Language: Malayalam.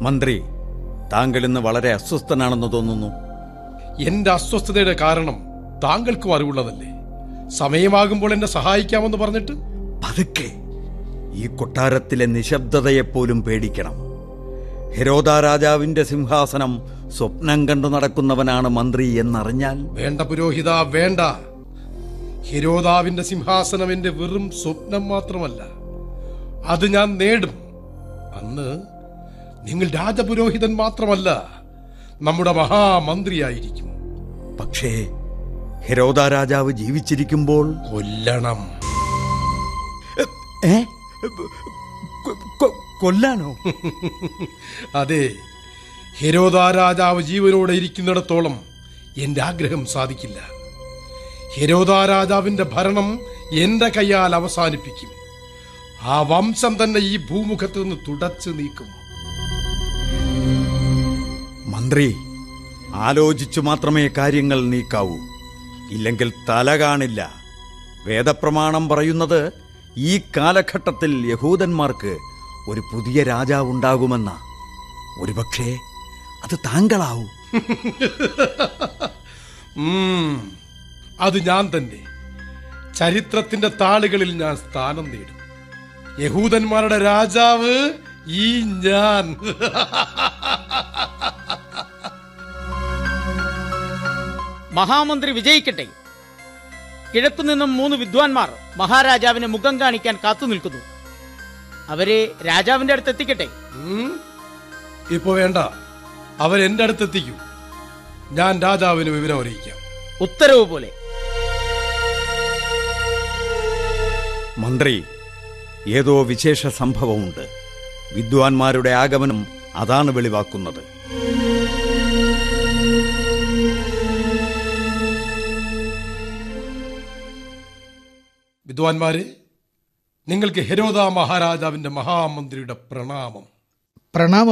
മന്ത്രി, താങ്കൾ ഇന്ന് വളരെ അസ്വസ്ഥനാണെന്ന് തോന്നുന്നു. എന്റെ അസ്വസ്ഥതയുടെ കാരണം താങ്കൾക്കും അറിവുള്ളതല്ലേ. സമയമാകുമ്പോൾ എന്നെ സഹായിക്കാമെന്ന് പറഞ്ഞിട്ട്. പതുക്കെ. ഈ കൊട്ടാരത്തിലെ നിശബ്ദതയെപ്പോലും പേടിക്കണം. ഹെരോദാ രാജാവിന്റെ സിംഹാസനം സ്വപ്നം കണ്ടു നടക്കുന്നവനാണ് മന്ത്രി എന്നറിഞ്ഞാൽ. വേണ്ട പുരോഹിത, വേണ്ട. ഹെരോദാവിന്റെ സിംഹാസനം എന്റെ വെറും സ്വപ്നം മാത്രമല്ല, അത് ഞാൻ നേടും. അന്ന് നിങ്ങൾ രാജപുരോഹിതൻ മാത്രമല്ല, നമ്മുടെ മഹാമന്ത്രിയായിരിക്കും. പക്ഷേ ഹെരോദാ രാജാവ് ജീവിച്ചിരിക്കുമ്പോൾ കൊല്ലണം. കൊല്ലാനോ? അതെ, ഹെരോദാ രാജാവ് ജീവനോടെ ഇരിക്കുന്നിടത്തോളം എന്റെ ആഗ്രഹം സാധിക്കില്ല. ഹെരോദാ രാജാവിന്റെ ഭരണം എന്റെ കയ്യാൽ അവസാനിപ്പിക്കും. ആ വംശം തന്നെ ഈ ഭൂമുഖത്ത് നിന്ന് തുടച്ചു നീക്കും. മന്ത്രി, ആലോചിച്ചു മാത്രമേ കാര്യങ്ങൾ നീക്കാവൂ. ഇല്ലെങ്കിൽ തല കാണില്ല. വേദപ്രമാണം പറയുന്നത് ഈ കാലഘട്ടത്തിൽ യഹൂദന്മാർക്ക് ഒരു പുതിയ രാജാവുണ്ടാകുമെന്ന. ഒരുപക്ഷേ അത് താങ്കളാവൂ. അത് ഞാൻ തന്നെ. ചരിത്രത്തിന്റെ താളുകളിൽ ഞാൻ സ്ഥാനം നേടും. യഹൂദന്മാരുടെ രാജാവ് ഈ ഞാൻ. മഹാമന്ത്രി വിജയിക്കട്ടെ. കിഴക്കുനിന്നും 3 വിദ്വാൻമാർ മഹാരാജാവിന് മുഖം കാണിക്കാൻ കാത്തു നിൽക്കുന്നു. അവരെ രാജാവിന്റെ അടുത്ത് എത്തിക്കട്ടെ. ഇപ്പൊ വേണ്ട, അവരെന്റെ അടുത്തെത്തിക്കൂ. ഞാൻ രാജാവിന് വിവരം അറിയിക്കാം. ഉത്തരവ് പോലെ. മന്ത്രി, ഏതോ വിശേഷ സംഭവമുണ്ട്. വിദ്വാൻമാരുടെ ആഗമനം അതാണ് വെളിവാക്കുന്നത്. വിദ്വാൻമാരെ, നിങ്ങൾക്ക് ഹെരോദാ മഹാരാജാവിന്റെ മഹാമന്ത്രിയുടെ പ്രണാമം. പ്രണാമം